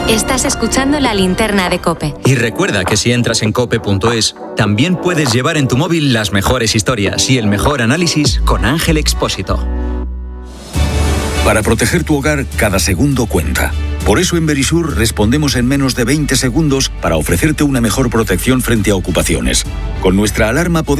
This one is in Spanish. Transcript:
Estás escuchando La Linterna de COPE. Y recuerda que si entras en cope.es, también puedes llevar en tu móvil las mejores historias y el mejor análisis con Ángel Expósito. Para proteger tu hogar, cada segundo cuenta. Por eso en Verisur respondemos en menos de 20 segundos para ofrecerte una mejor protección frente a ocupaciones. Con nuestra alarma podemos